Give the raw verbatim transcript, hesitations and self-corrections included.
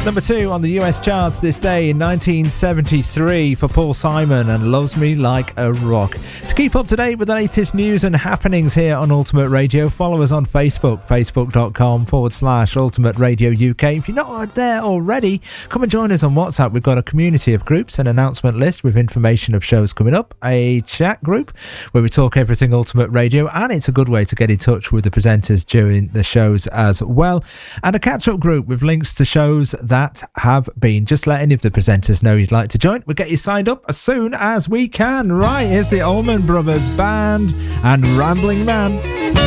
Number two on the U S charts this day in nineteen seventy-three for Paul Simon and Loves Me Like a Rock. To keep up to date with the latest news and happenings here on Ultimate Radio, follow us on Facebook, facebook.com forward slash Ultimate Radio U K. If you're not there already, come and join us on WhatsApp. We've got a community of groups, an announcement list with information of shows coming up, a chat group where we talk everything Ultimate Radio, and it's a good way to get in touch with the presenters during the shows as well. And a catch-up group with links to shows that have been. Just let any of the presenters know you'd like to join. We'll get you signed up as soon as we can. Right, here's the Allman Brothers Band and Rambling Man.